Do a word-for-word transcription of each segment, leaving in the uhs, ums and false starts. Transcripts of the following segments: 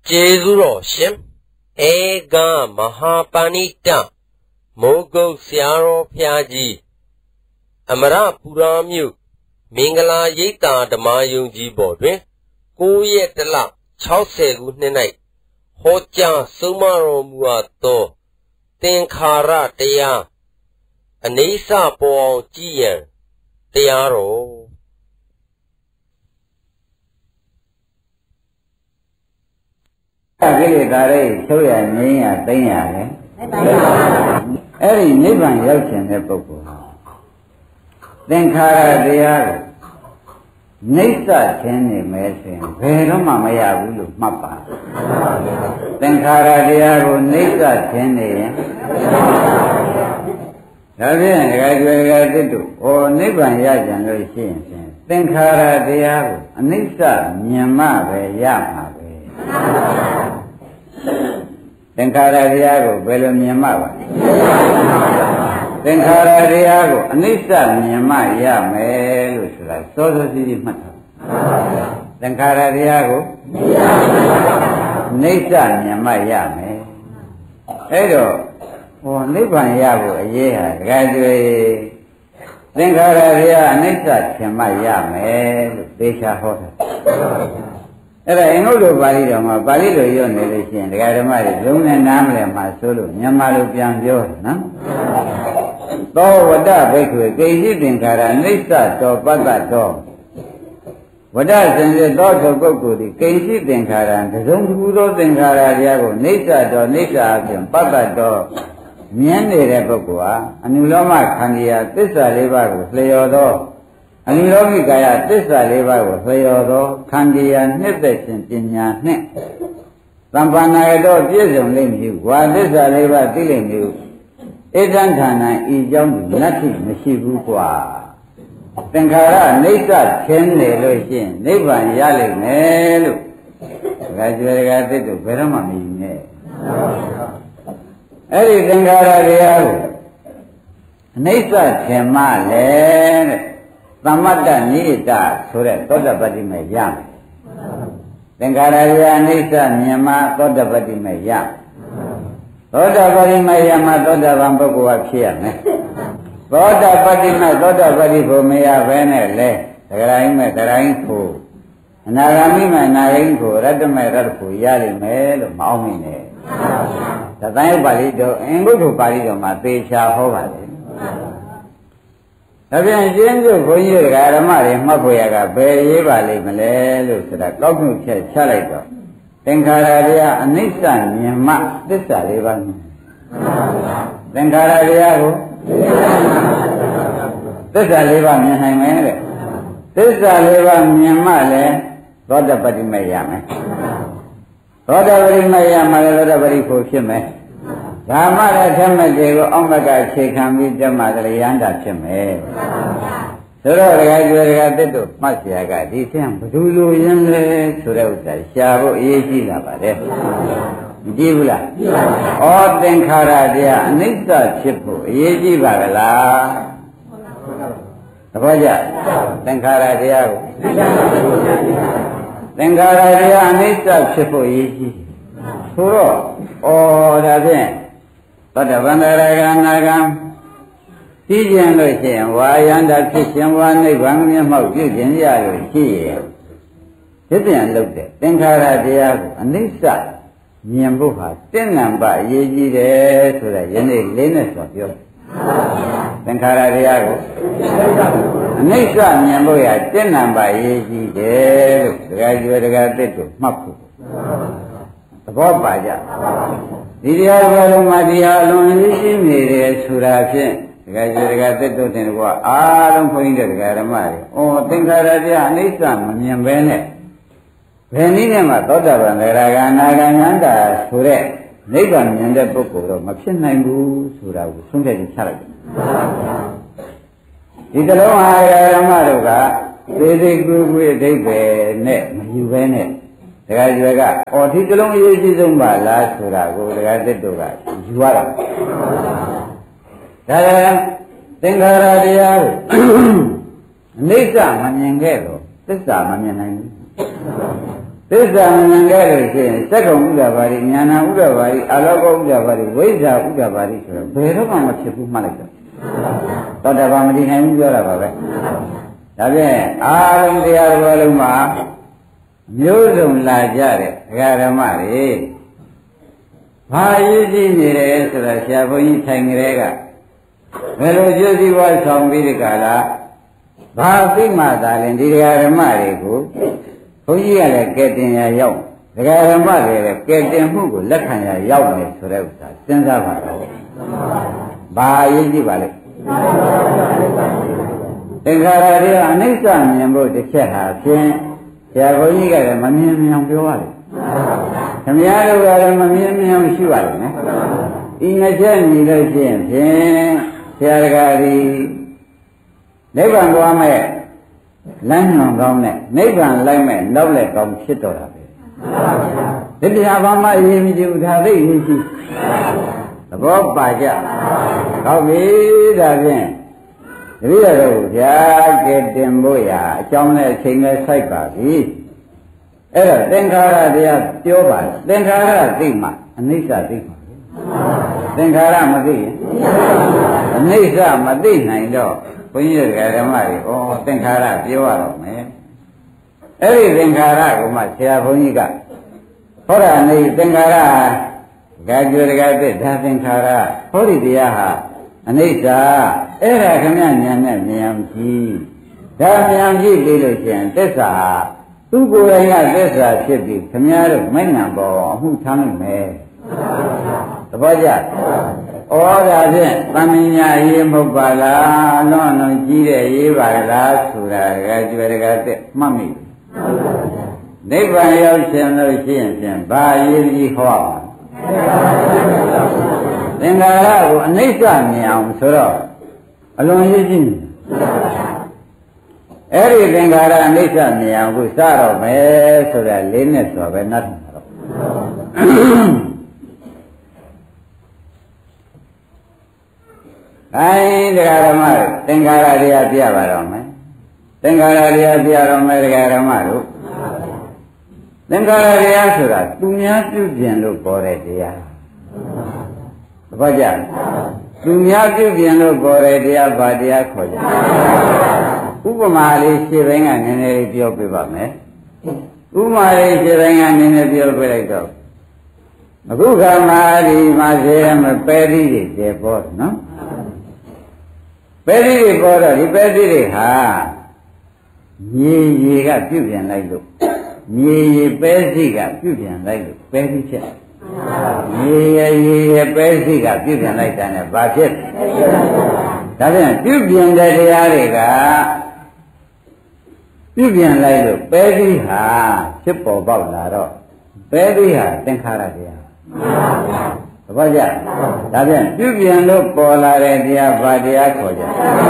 ကျေးဇူးတော်ရှင်ဧကမဟာပဏိတမိုးကုတ်ဆရာတော်ဖျားကြီးအမရပူရာမြို့မင်္ဂလာရိပ်သာဓမ္မယုံကြည်ပေါ်တွင်ကိုးရက်တလ၆၀ခုနှစ်၌ဟောကြားဆုံးမတော်မူအပ်သောသင်္ခါရတရားအနိစ္စပေါ်အောင်ကြည်ရန်တရားတော်ကိလေသာတွေချုပ်ရငြိမ်းရသိမ်းရလေအဲ့ဒီနိဗ္ဗာန်ရောက်ခြင်းတဲ့ပုဂ္ဂိုလ်ဟာသင်္ခါရတရားကိုနှိစ္စခြင်းနေမယ်ဆိုရင်ဘယ်တော့မှမရဘူးလို့မှတ်ပါသင်္ခါရတရားကိုနှိစ္စခြင်းနေရင်ဒါဖြင့်ဒကာကျွယ်ဒကာသစ်တို့ဟောနိဗ္ဗာန်ရကြံလို့ရှိရင်သင်္ခါရတရားကိုအနိစ္စမြင်မှပဲရမှာပဲသင်္ခါရတရားကိုဘယ်လိုမြင်မှပါသင်္ခါရတရားကိုအနိစ္စမြင်မှရမယ်လို့ဆိုတာစောစောစီးစီးမှတ်ထားသင်္ခါရတရားကိုအနိစ္စမြင်မှရမယ်အဲ့တော့ဟောနိဗ္ဗာန်ရဖို့အရေးဟာဒကာကျွေသင်္ခါရတရားအနိစ္စမြင်မှရမယ်လို့သေချာဟောတာအဲ့ဒါအင်္ဂုတ္တပါဠိတော်မှာပါဠိလိုရွတ်နေလို့ရှိရင်ဒကာဓမ္မတွေလုံးနဲ့နားမလည်မှဆိုလို့မြန်မာလိုပြန်ပြောတယ်နော်သောဝတ္တဘိက္ခွေကိဉ္စိသင်္ခါရနိစ္စတောပတ္တတောဝတ္တစင်စစ်သောထုတ်ပုဂ္ဂိုလ်သည်ကိဉ္စိသင်္ခါရတစုံတစ်ခုသောသင်္ခါရတရားကိုနိစ္စတောနိစ္စအပြင်ပတ္တတောမြင်နေတဲ့ပုဂ္ဂိုလ်ဟာအနုလောမခန္ဓာသစ္စာလေးပါးကိုလျော်သောအနုလောမိကာယသစ္စာလေးပါးကိုလျော်သောခန္ဓာနှစ်သက်ခြင်းပညာနှင့်သံပါဏာရတော်ပြည့်စုံလိမ့်မည်ဝါသစ္စာလေးပါးသိလိမ့်မည်ဣဒံဌာနံဤကြောင့်နတ္ထိမရှိဘူးကွာသင်္ခါရနိစ္စခြင်းနေလို့ရှိရင်နိဗ္ဗာန်ရလိမ့်မယ်လို့ဒါကြွယ်ကသစ်တို့ဘယ်တော့မှမမြင်နဲ့အဲ့ဒီသင်္ခါရတရားကိုအနိစ္စခြင်းမလဲတဲ့သမတ္တနိတဆိုတဲ့သောတပတ္တိမေရမယ်သင်္ခါရရာအနိစ္စမြင်မှသောတပတ္တိမေရသောတပတ္တိမေရမှသောတပန်ပုဂ္ဂိုလ်ကဖြစ်ရမယ်သောတပတ္တိမေသောတပတ္တိကိုမရဘဲနဲ့လဲသဂရိုင်းမဲ့သဂရိုင်းကိုအနာဂါမိမဲ့နာဂိန်းကိုရတ္တမေရတ္တကိုရလိမ့်မယ်လို့မအောင်မင်းနဲ့သတ္တယပါဠိတော်အင်္ဂုတ္တပါဠိတော်မှာသေချာဟောပါတယ်ဒါပြန်ရှင်းစုဘုန်းကြီးတွေကဓမ္မတွေမှတ်ဖို့ရကဘယ်ရေးပါလိမ့်မလဲလို့ဆိုတာကောက်နှုတ်ချက်ချလိုက်တော့သင်္ခါရတရားအနိစ္စမြင်မှသစ္စာလေးပါးမြင်သင်္ခါရတရားကိုသစ္စာလေးပါးမြင်နိုင်မယ်တဲ့သစ္စာလေးပါးမြင်မှလည်းသောတပတ္တိမေရမယ်သောတပတ္တိမေရမှလည်းသောတပတ္တိဖို့ဖြစ်မယ်ဒါမှလည်းဓမ္မတွေကိုအောက်မကအခြေခံပြီးဓမ္မကလေးရန်တာဖြစ်မယ်ဆိုတော့ဒကာကျွယ်ဒကာသစ်တို့မှတ်เสียကဒီဆင်းဘယ်သူလိုရင်းလဲဆိုတဲ့ဥစ္စာရှားဖို့အရေးကြီးလာပါတယ်မကြည့်ဘူးလားကြည့်ပါပါဩသင်္ခါရတရားအနိစ္စဖြစ်ဖို့အရေးကြီးပါကလားသဘောကျသင်္ခါရတရားကိုသင်္ခါရတရားအနိစ္စဖြစ်ဖို့အရေးကြီးဆိုတော့ဩဒါဖြင့်သောတပန္တရကနာကံသိကျင်လို့ရှိရင်ဝါယန္တာဖြစ်ခြင်းဝါနိဗ္ဗာန်မျက်မှောက်ပြုခြင်းရလို့ရှိရင်ဒီပြန်လုပ်တဲ့သင်္ခါရတရားကိုအနိစ္စမြင်ဖို့ဟာတင့်နံပါအရေးကြီးတယ်ဆိုတာယနေ့လေးနဲ့ဆိုပြောသင်္ခါရတရားကိုအနိစ္စမြင်ဖို့ရတင့်နံပါအရေးကြီးတယ်လို့ဒကာကျွယ်ဒကာသစ်တို့မှတ်ဖို့သဘောပါကြဒီတရားဘယ်လိုမှတရားအလုံးကြီးရှိနေတယ်ဆိုတာဖြင့်ဒကာကျွယ်ဒကာသစ်တို့တင်ကွာအားလုံးခွင့်ရတဲ့ဒကာဓမ္မတွေဩသင်္ခါရတရားအနိစ္စမမြင်ဘဲနဲ့ဘယ်နည်းနဲ့မှသောတာပန်သရဂါနာဂံယန္တာဆိုတဲ့နိဗ္ဗာန်မြင်တဲ့ပုဂ္ဂိုလ်တော့မဖြစ်နိုင်ဘူးဆိုတာကိုသုံးဖြတ်ချလိုက်တယ်ဒီတလုံးဟာဓမ္မတို့ကသေသေးကူကူအဓိပ္ပာယ်နဲ့မယူဘဲနဲ့ဒကာကျွယ်ကအော်ဒီတလုံးအရေးကြီးဆုံးပါလားဆိုတာကိုဒကာသစ်တို့ကယူရတာဒါလည်းသင်္ခါရတရားကိုအနိစ္စမမြင်ခဲ့တော့သစ္စာမမြင်နိုင်ဘူးသစ္စာမမြင်ခဲ့လို့ရှိရင်စက္ကုံဥဒ္ဒဘာတိဉာဏဥဒ္ဒဘာတိအာလောကဥဒ္ဒဘာတိဝိဇ္ဇာဥဒ္ဒဘာတိဆိုတော့ဘယ်တော့မှမဖြစ်ဘူးမှတ်လိုက်တော့သောတာပန်မတည်နိုင်ဘူးပြောတာပါပဲဒါဖြင့်အာရုံတရားတော်လုံးမှာမျိုးစုံလာကြတဲ့ဒကာဓမ္မတွေဘာရည်ကြည်နေတယ်ဆိုတော့ဆရာဘုန်းကြီးထိုင်ကြတဲ့ကဘယ်လိုကျိုးစီးပွားဆောင်ပြီးဒီကလာဘာသိမှသာလဲဒီဒကာဓမ္မတွေကိုဘုန်းကြီးကလည်းကဲတင်ရရောက်ဒကာဓမ္မတွေလည်းကဲတင်မှုကိုလက်ခံရရောက်မယ်ဆိုတဲ့ဥစ္စာစဉ်းစားပါတော့ဘာရည်ကြည်ပါလဲသင်္ခါရတွေကအနိစ္စမြင်ဖို့တစ်ချက်ဟာဖြင့်ဆရာဘုန်းကြီးကလည်းမမြင်မြင်ပြောရတယ်ခမည်းတော်ကလည်းမမြင်မြင်ရှိပါလိမ့်မယ်ဒီနှစ်ချက်ညီလို့ရှိရင်ဖြင့်ဆရာတကာဒီနိဗ္ဗာန်သွားမဲ့လမ်းညွန်ကောင်းတဲ့နိဗ္ဗာန်လိုက်မဲ့နောက်လက်ကောင်းဖြစ်တော်တာပဲဒီတရားဘာမှအရေးမကြီးဘူးဒါသိအရေးကြီးသဘောပါကြဟုတ်ပြီဒါဖြင့်တပည့်တော်ဗျာကဲတင်ဖို့ရာအကြောင်းနဲ့အချိန်နဲ့စိုက်ပါပြီအဲ့တော့သင်္ခါရတရားပြောပါသင်္ခါရသိမှအနိစ္စသိမှသင်္ခါရမသိရင်အနိစ္စမသိနိုင်တော့ဘုန်းကြီးတို့ဓမ္မတွေဩသင်္ခါရပြောရတော့မယ်အဲ့ဒီသင်္ခါရကိုမှဆရာဘုန်းကြီးကဟောတာနေသင်္ခါရဂါကျွေတကသစ်ဒါသင်္ခါရဟောဒီတရားဟာအနိစ္စအဲ့ဒါခမဉာဏ်နဲ့မြင်ကြည့်ဒါမြင်ကြည့်ပြီးလို့ရှိရင်သစ္စာသူကိုယ်တိုင်ကသစ္စာဖြစ်ပြီးခမည်းတော်မဉ္ဇဉ်ပေါ်အမှုထမ်းနိုင်မယ်သဘောကျဩဒါဖြင့်သမဉ္ဇာရေးမဟုတ်ပါလားလွန်လွန်ကြီးတဲ့ရေးပါလားဆိုတာကကျွယ်တကတဲ့မှတ်မိနိဗ္ဗာန်ရောက်ရှင်လို့ရှိရင်ဖြင့်ဘာရေးကြီးဟောပါသင်္ခါရကိုအနိစ္စမြင်အောင်ဆိုတော့အလွန်ရေးကြည့်အဲ့ဒီသင်္ခါရအနိစ္စမြင်အောင်ကိုစတော့မယ်ဆိုတာလေးနဲ့ဆိုပဲနှတ်မှာတော့အဲတရားဓမ္မတို့သင်္ခါရတရားပြပါတော့မယ်သင်္ခါရတရားပြတော့မယ်တရားဓမ္မတို့သင်္ခါရတရားဆိုတာသူများပြုပြင်လို့ပေါ်တဲ့တရားဘာကြသူများပြုပြင်လို့ပေါ်တဲ့တရားဘာတရားခေါ်ကြဥပမာလေးရှင်းပိုင်းကနည်းနည်းလေးပြောပြပါမယ်ဥပမာလေးရှင်းပိုင်းကနည်းနည်းပြောပြလိုက်တော့အခုခါမှာဒီမှာဇေမပဲတိတွေကျေပေါ်နော်ပဲတိတွေပေါ်တော့ဒီပဲတိတွေဟာမြေရေကပြုပြင်လိုက်လို့မြေရေပဲစီကပြုပြင်လိုက်လို့ပဲတိချက်ရေရေရေပဲစီကပြုပြင်လိုက်တာနဲ့ဘာဖြစ်ဒါပြန်ပြုပြင်တဲ့တရားတွေကပြုပြင်လိုက်လို့ပဲစီဟာဖြစ်ပေါ်ပေါက်လာတော့ပဲစီဟာသင်္ခါရတရားသဘောကျဒါပြန်ပြုပြင်လို့ပေါ်လာတဲ့တရားဘာတရားခေါ်ကြ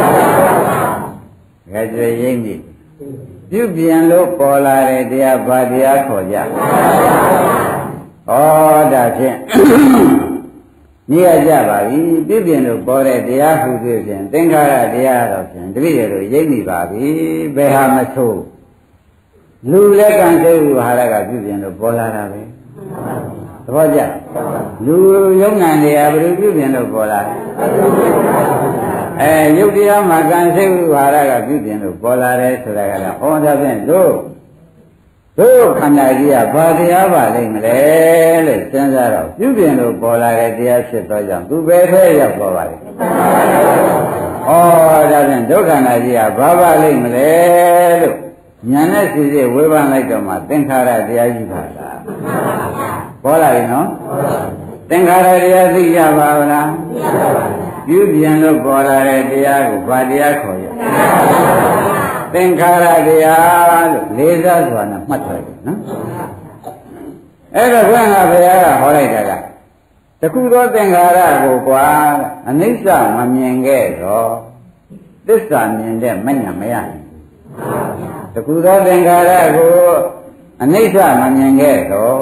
လဲကြွေရိမ့်ပြီပြုပြင်လို့ပေါ်လာတဲ့တရားဘာတရားခေါ်ကြဩဒါဖြင့်မြင်ရကြပါပြီပြုပြင်လို့ပေါ်တဲ့တရားဟုဖြင့်သင်္ခါရတရားတော့ဖြင့်တပည့်တို့ရိပ်မိပါပြီဘယ်ဟာမဆိုးလူလက်ကံစိတ်ဥဟာရကပြုပြင်လို့ပေါ်လာတာပဲသဘောကျလူယုံနာနေရဘယ်လိုပြုပြင်လို့ပေါ်လာလဲအဲယုတ်တရားမှာကံစိတ်ဥဟာရကပြုပြင်လို့ပေါ်လာတယ်ဆိုတာကလည်းဟောတာဖြင့်တို့တို့ခန္ဓာကြီးကဘာတရားပါလိမ့်မလဲလို့စဉ်းစားတော့ပြုပြင်လို့ပေါ်လာတဲ့တရားဖြစ်သောကြောင့်သူပဲထဲရောက်သွားပါလိမ့်ဩဒါဖြင့်ဒုက္ခနာကြီးကဘာပါလိမ့်မလဲလို့ညာနဲ့စီစီဝေဖန်လိုက်တော့မှသင်္ခါရတရားကြီးပါလားပေါ်လာပြီနော်သင်္ခါရတရားသိကြပါဗလားပြုပြင်လို့ပေါ်လာတဲ့တရားကိုဘာတရားခေါ်ရသင်္ခါရတရားလို့လေးစားစွာနဲ့မှတ်ထားတယ်နော်အဲ့တော့ဘုရားဘုရားကဟောလိုက်တာကတခုသောသင်္ခါရကိုကွာအနိစ္စမမြင်ခဲ့တော့သစ္စာမြင်တဲ့မဉဏ်မရဘူးတခုသောသင်္ခါရကိုအနိစ္စမမြင်ခဲ့တော့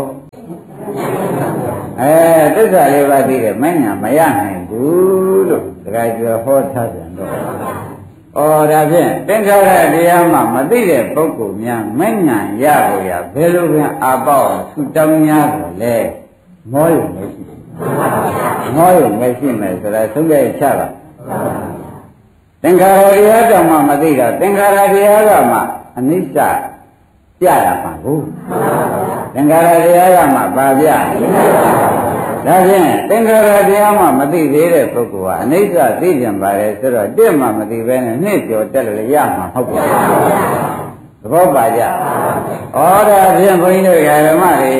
အဲသစ္စာလေးပါးသိတဲ့မဉဏ်မရနိုင်ဘူးလို့တခါကျော်ဟောထားပြန်တော့ဩဒါဖြင့်သင်္ခါရတရားမှမသိတဲ့ပုဂ္ဂိုလ်များမဉ္ဇဏ်ရဖို့ရဘယ်လိုပြန်အာပေါက်ဆူတောင်းများကိုလဲမောရုံမရှိမောရုံမရှိမယ်ဆိုတာသုံးရချပါသင်္ခါရတရားကြောင့်မှမသိတာသင်္ခါရတရားကမှအနိစ္စပြရမှာဘူးသင်္ခါရတရားကမှပါပြဒါဖြင့်သင်္ခါရတရားမှမသိသေးတဲ့ပုဂ္ဂိုလ်ဟာအနိစ္စသိကြပါလေဆိုတော့တစ်မှမသိဘဲနဲ့နှစ်ကျော်တက်လို့ရမှာဟုတ်ပါဘူးသဘောပါကြဩဒါဖြင့်ဘုန်းကြီးတို့ဓမ္မတွေ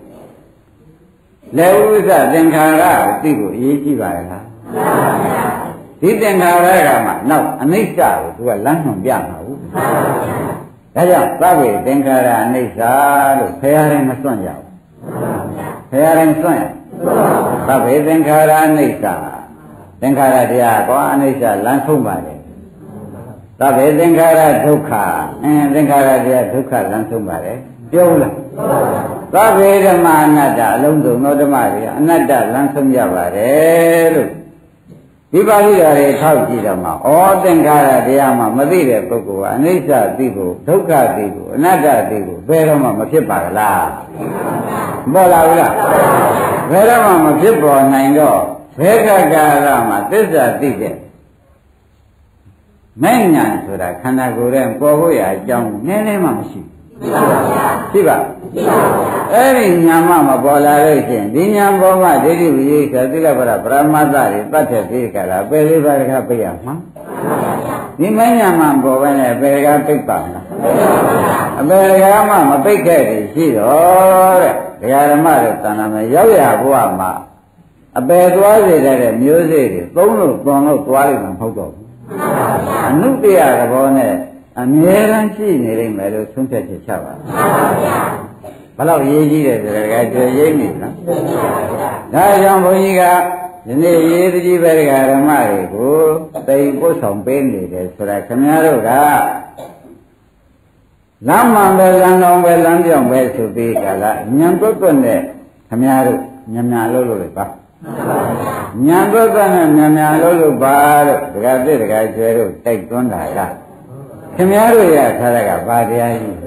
လက်ဥစ္စာသင်္ခါရကိုသိဖို့အရေးကြီးပါလားဒီသင်္ခါရကမှနောက်အနိစ္စကိုသူကလမ်းညွှန်ပြမှာဘူးဒါကြောင့်သဗ္ဗေသင်္ခါရအနိစ္စလို့ဘုရားရင်မစွန့်ကြဘူးဘုရားရင်စွန့်ရသဗ္ဗေသင်္ခါရအနိစ္စသင်္ခါရတရားကောအနိစ္စလမ်းဆုံးပါတယ်သဗ္ဗေသင်္ခါရဒုက္ခအင်းသင်္ခါရတရားဒုက္ခလမ်းဆုံးပါတယ်ပြောလားသဗ္ဗေဓမ္မအနတ္တအလုံးစုံသောဓမ္မတွေအနတ္တလမ်းဆုံးကြပါတယ်လို့ဒီပါဠိတော်တွေထောက်ကြည့်တော့မှဩသင်္ခါရတရားမှမသိတဲ့ပုဂ္ဂိုလ်ကအနိစ္စသိဖို့ဒုက္ခသိဖို့အနတ္တသိဖို့ဘယ်တော့မှမဖြစ်ပါကလားမပေါ်လာဘူးလားဘယ်တော့မှမဖြစ်ပေါ်နိုင်တော့ဘယ်ကကာလမှာသစ္စာသိတဲ့မဲ့ညာဆိုတာခန္ဓာကိုယ်ရဲ့ပေါ်ဖို့ရအကြောင်းနည်းနည်းမှမရှိရှိပါအဲ့ဒီညာမမပေါ်လာလို့ရှိရင်ဒီညာပေါ်မှာဒိဋ္ဌိဝိရိယသီလပရပရမတ္တတွေတတ်တဲ့ဒီကလာပယ်လေးပါးကပြရမှာဒီမညာမပေါ်ပဲနဲ့ပယ်ကပိတ်ပါလားအပယ်ကမှမပိတ်ခဲ့တယ်ရှိတော့တဲ့ဒကာဓမ္မတို့တဏ္ဍာမရောက်ရဘုရားမှာအပယ်သွားစေတဲ့မျိုးစေ့တွေသုံးလို့သွန်လို့သွားလိမ့်မှာမဟုတ်တော့ဘူးအနုတ္တရသဘောနဲ့အမြဲတမ်းရှိနေလိမ့်မယ်လို့သုံးဖြတ်ချက်ချပါဘယ်လောက်ရေးကြီးတယ်ဆိုတော့ကြွယ်ရိပ်နေနော်ဒါကြောင့်ဘုန်းကြီးကဒီနေ့ရေးတကြီးပဲဓမ္မတွေကိုသိပို့ဆောင်ပေးနေတယ်ဆိုတာခင်ဗျားတို့ကလမ်းမှန်ပဲလမ်းတော်ပဲလမ်းပြောင်းပဲဆိုပြီးကလာညံတွတ်တွတ်နဲ့ခင်ဗျားတို့ညံညာလို့လို့ပါညံတွတ်တွတ်နဲ့ညံညာလို့လို့ပါတော့ဒကာပြည့်ဒကာကျွဲတို့တိုက်တွန်းတာကခင်ဗျားတို့ရထားတာကဘာတရားကြီး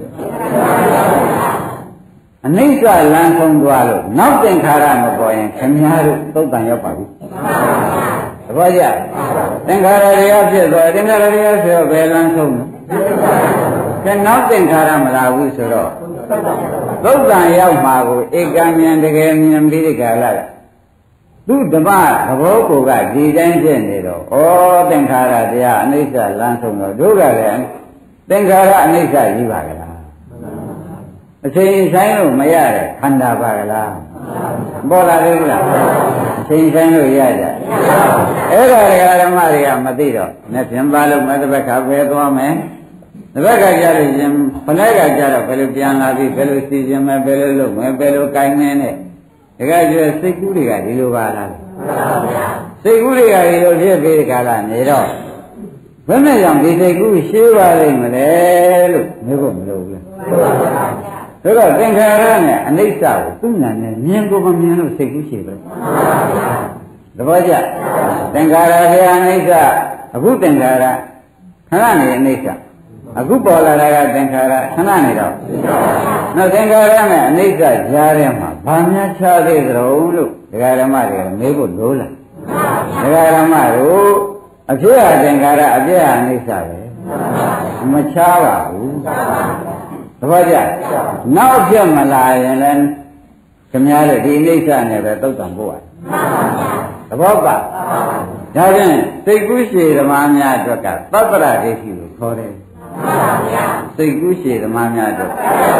အနိစ္စလမ်းဆုံးသွားလို့နောက်သင်္ခါရမပေါ်ရင်ခင်ဗျားတို့သုတ်တန်ရောက်ပါပြီသဘောကျသင်္ခါရတရားဖြစ်သွားသင်္ခါရတရားဆိုတော့ဘယ်လမ်းဆုံးလဲကဲနောက်သင်္ခါရမလာဘူးဆိုတော့သုတ်တန်ရောက်မှာကိုဧကံဉာဏ်တကယ်ဉာဏ်ပြီးဒီကလာသူဓမ္မသဘောကိုကဒီတိုင်းဖြစ်နေတော့ဩသင်္ခါရတရားအနိစ္စလမ်းဆုံးတော့တို့ကလည်းသင်္ခါရအနိစ္စကြီးပါကလားအချိန်ဆိုင်လို့မရတဲ့ခန္ဓာပါကလားပေါ်လာသေးလားအချိန်ဆိုင်လို့ရကြအဲ့ဒါဓမ္မတွေကမသိတော့နဲ့ပြန်ပါလို့မတပည့်ခါပဲသွားမယ်တပည့်ကကြလို့ရှင်ခဏကကြတော့ဘယ်လိုပြန်လာပြီးဘယ်လိုစီစဉ်မယ်ဘယ်လိုလုပ်မယ်ဘယ်လိုကိုင်းနေနဲ့တကယ်ကျစိတ်ကူးတွေကဒီလိုပါလားစိတ်ကူးတွေကဒီလိုဖြစ်ပြီးကြလားနေတော့ဘယ်နဲ့ကြောင့်ဒီစိတ်ကူးရှင်းပါလိမ့်မလဲလို့မျိုးဖို့မလိုဘူးဒါတော့သင်္ခါရနဲ့အနိစ္စကိုသူ့နာနဲ့မြင်ကိုမမြင်လို့စိတ်ကူးရှည်ပဲသဘောကျသင်္ခါရတရားအနိစ္စအခုသင်္ခါရခဏနေအနိစ္စအခုပေါ်လာတာကသင်္ခါရခဏနေတော့နောက်သင်္ခါရနဲ့အနိစ္စကြားထဲမှာဘာများခြားသေးသလဲလို့ဒကာဓမ္မတွေကမေးဖို့လိုလားဒကာဓမ္မတို့အဖြစ်အသင်္ခါရအပြည့်အနိစ္စပဲမခြားပါဘူးသဘောကျနောက်ပြတ်မလာရင်လည်းခင်ဗျားတို့ဒီအိဋ္ဌနဲ့ပဲသုတ်တံပို့ရတယ်သဘောပါဒါဖြင့်စိတ်ကူးရှည်ဓမ္မများအတွက်ကသတ္တရဒိဋ္ဌိကိုခေါ်တယ်စိတ်ကူးရှည်ဓမ္မများအတွက်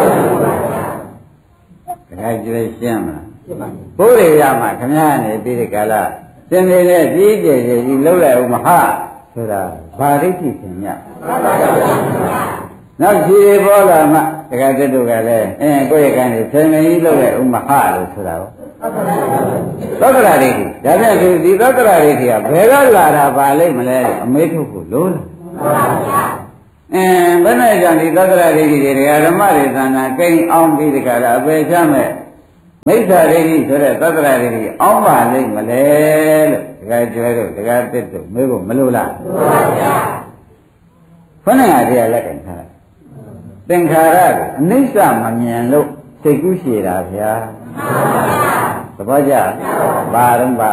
ဒါကြည့်ရှင်းမလားဘုရားရမှာခင်ဗျားနေပြီးဒီကလာသင်နေတဲ့ကြီးကျယ်ကြီးလှုပ်လိုက်ဦးမဟာဆိုတာဘာဒိဋ္ဌိသင်ညနောက်ခြေပေါ်လာမှတခါတည်းတို့ကလည်းအင်းကိုယ့်ရဲ့ကံကိုဆယ်မင်းကြီးလုပ်တဲ့ဥမဟာလို့ဆိုတာပေါ့သောတရာဒိဋ္ဌိဒါနဲ့ဒီဒီသောတရာဒိဋ္ဌိကဘယ်ကလာတာပါလိမ့်မလဲအမေးထုတ်ဖို့လို့လားအင်းဘယ်နဲ့ကြောင့်ဒီသောတရာဒိဋ္ဌိတွေဓမ္မတွေသဏ္ဍာန်ကိန်းအောင်ပြီးဒီကလာအပေချမဲ့မိစ္ဆာဒိဋ္ဌိဆိုတဲ့သောတရာဒိဋ္ဌိအောင်ပါလိမ့်မလဲလို့တခါကျွဲတို့တခါတက်တို့မေးဖို့မလို့လားခေါင်းကတရားလက်ကင်ထားသင်္ခါရကိုအနိစ္စမမြင်လို့စိတ်ကူးရှည်တာဗျာသဘောကျဘာတော့ဘာ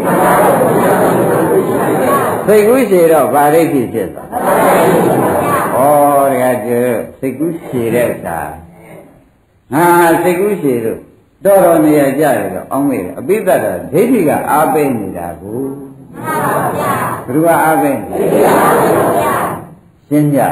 စိတ်ကူးရှည်တော့ဗာရိတ်ဖြစ်ဖြစ်သွားဩတကယ်ကျစိတ်ကူးရှည်တဲ့ဥစ္စာငါစိတ်ကူးရှည်လို့တော်တော်နေရကြတယ်တော့အောင်းမေးတယ်အပိသတ်တာဒိဋ္ဌိကအားပေးနေတာကိုဘယ်သူကအားပေးနေရှင်းကြ